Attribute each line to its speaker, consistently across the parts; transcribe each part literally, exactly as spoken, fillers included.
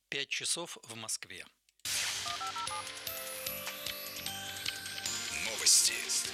Speaker 1: Пять часов в Москве.
Speaker 2: Новости.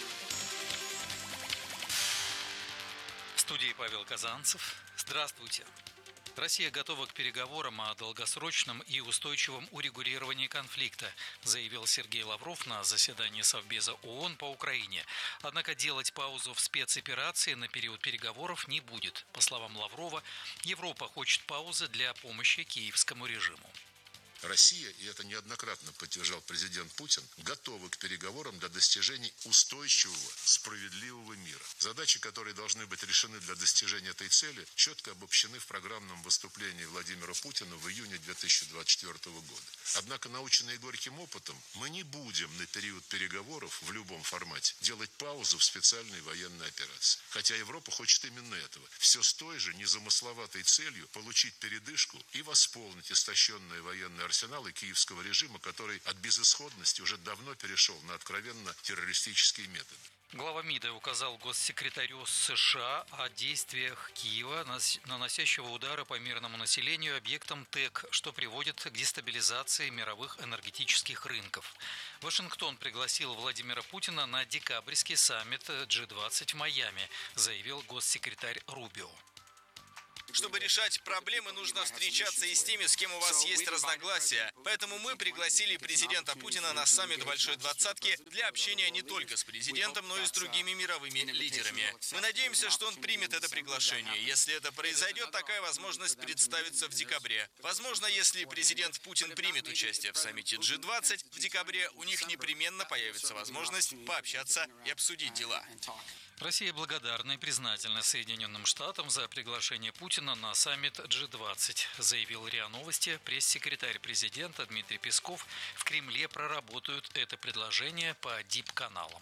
Speaker 1: В студии Павел Казанцев. Здравствуйте. Россия готова к переговорам о долгосрочном и устойчивом урегулировании конфликта, заявил Сергей Лавров на заседании Совбеза ООН по Украине. Однако делать паузу в спецоперации на период переговоров не будет. По словам Лаврова, Европа хочет паузы для помощи киевскому режиму.
Speaker 3: Россия, и это неоднократно поддержал президент Путин, готова к переговорам для достижения устойчивого, справедливого мира. Задачи, которые должны быть решены для достижения этой цели, четко обобщены в программном выступлении Владимира Путина в июне две тысячи двадцать четвёртого года. Однако, наученные горьким опытом, мы не будем на период переговоров в любом формате делать паузу в специальной военной операции. Хотя Европа хочет именно этого. Все с той же незамысловатой целью получить передышку и восполнить истощенное военное арсеналы киевского режима, который от безысходности уже давно перешел на откровенно террористические методы.
Speaker 1: Глава МИДа указал госсекретарю США о действиях Киева, наносящего удары по мирному населению объектам ТЭК, что приводит к дестабилизации мировых энергетических рынков. Вашингтон пригласил Владимира Путина на декабрьский саммит джи двадцать в Майами, заявил госсекретарь Рубио.
Speaker 4: Чтобы решать проблемы, нужно встречаться и с теми, с кем у вас есть разногласия. Поэтому мы пригласили президента Путина на саммит Большой Двадцатки для общения не только с президентом, но и с другими мировыми лидерами. Мы надеемся, что он примет это приглашение. Если это произойдет, такая возможность представится в декабре. Возможно, если президент Путин примет участие в саммите джи двадцать в декабре, у них непременно появится возможность пообщаться и обсудить дела.
Speaker 1: Россия благодарна и признательна Соединенным Штатам за приглашение Путина на саммит джи двадцать, заявил РИА Новости. Пресс-секретарь президента Дмитрий Песков. В Кремле проработают это предложение по дип-каналам.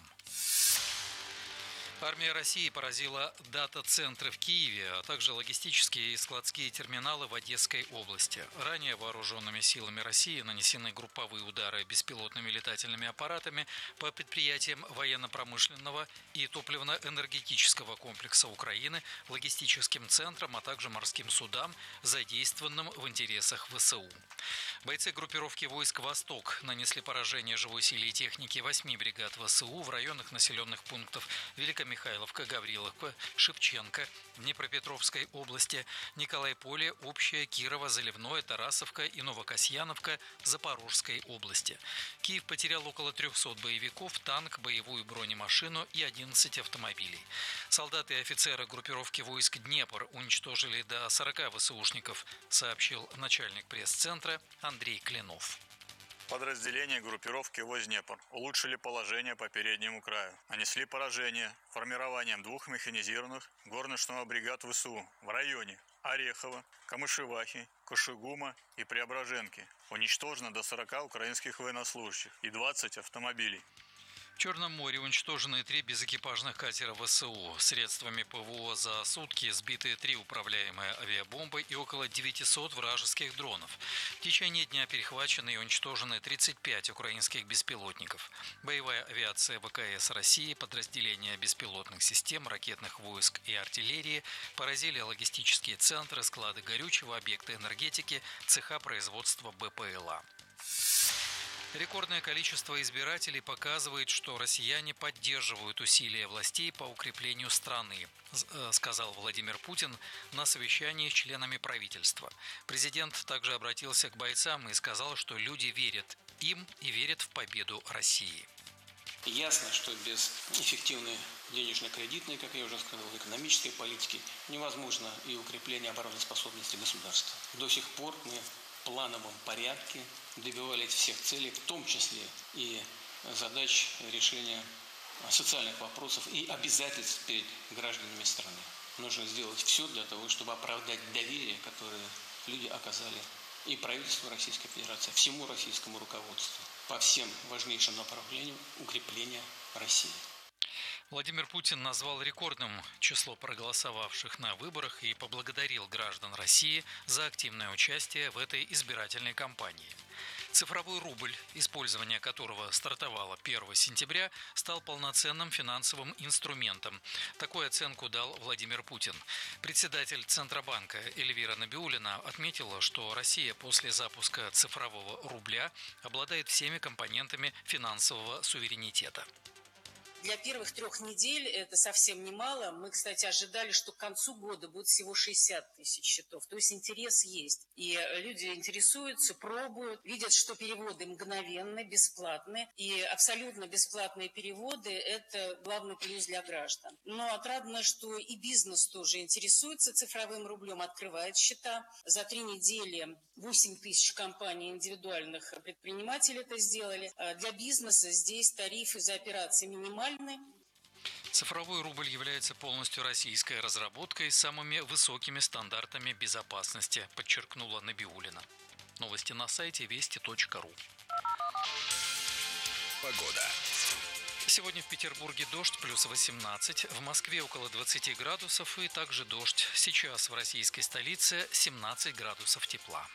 Speaker 1: Армия России поразила дата-центры в Киеве, а также логистические и складские терминалы в Одесской области. Ранее вооруженными силами России нанесены групповые удары беспилотными летательными аппаратами по предприятиям военно-промышленного и топливно-энергетического комплекса Украины, логистическим центрам, а также морским судам, задействованным в интересах ВСУ. Бойцы группировки войск «Восток» нанесли поражение живой силе и технике восьми бригад ВСУ в районах населенных пунктов Великомихайловка, Михайловка, Гавриловка, Шевченко, Днепропетровской области, Николайполе, Общее, Кирово, Заливное, Тарасовка и Новокасьяновка Запорожской области. Киев потерял около трехсот боевиков, танк, боевую бронемашину и одиннадцать автомобилей. Солдаты и офицеры группировки войск «Днепр» уничтожили до сорока ВСУшников, сообщил начальник пресс-центра Андрей Клинов.
Speaker 5: Подразделения группировки войск «Днепр» улучшили положение по переднему краю. Нанесли поражение формированием двух механизированных горно-штурмовых бригад ВСУ в районе Орехова, Камышевахи, Кошигума и Преображенки. Уничтожено до сорока украинских военнослужащих и двадцати автомобилей.
Speaker 1: В Черном море уничтожены три безэкипажных катера ВСУ. Средствами ПВО за сутки сбиты три управляемые авиабомбы и около девятисот вражеских дронов. В течение дня перехвачены и уничтожены тридцать пять украинских беспилотников. Боевая авиация ВКС России, подразделения беспилотных систем, ракетных войск и артиллерии поразили логистические центры, склады горючего, объекты энергетики, цеха производства БПЛА. Рекордное количество избирателей показывает, что россияне поддерживают усилия властей по укреплению страны, сказал Владимир Путин на совещании с членами правительства. Президент также обратился к бойцам и сказал, что люди верят им и верят в победу России.
Speaker 6: Ясно, что без эффективной денежно-кредитной, как я уже сказал, экономической политики невозможно и укрепление обороноспособности государства. До сих пор мы в плановом порядке добивались всех целей, в том числе и задач решения социальных вопросов и обязательств перед гражданами страны. Нужно сделать все для того, чтобы оправдать доверие, которое люди оказали и правительству Российской Федерации, всему российскому руководству по всем важнейшим направлениям укрепления России.
Speaker 1: Владимир Путин назвал рекордным число проголосовавших на выборах и поблагодарил граждан России за активное участие в этой избирательной кампании. Цифровой рубль, использование которого стартовало первого сентября, стал полноценным финансовым инструментом. Такую оценку дал Владимир Путин. Председатель Центробанка Эльвира Набиуллина отметила, что Россия после запуска цифрового рубля обладает всеми компонентами финансового суверенитета.
Speaker 2: Для первых трех недель это совсем немало. Мы, кстати, ожидали, что к концу года будет всего шестьдесят тысяч счетов. То есть интерес есть. И люди интересуются, пробуют, видят, что переводы мгновенны, бесплатны. И абсолютно бесплатные переводы – это главный плюс для граждан. Но отрадно, что и бизнес тоже интересуется цифровым рублем, открывает счета. За три недели восемь тысяч компаний индивидуальных предпринимателей это сделали. Для бизнеса здесь тарифы за операции минимальные.
Speaker 1: Цифровой рубль является полностью российской разработкой с самыми высокими стандартами безопасности, подчеркнула Набиуллина. Новости на сайте вести точка ру.
Speaker 7: Погода.
Speaker 1: Сегодня в Петербурге дождь плюс восемнадцать, в Москве около двадцати градусов и также дождь. Сейчас в российской столице семнадцать градусов тепла.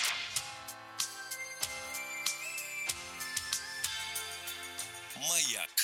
Speaker 7: Маяк.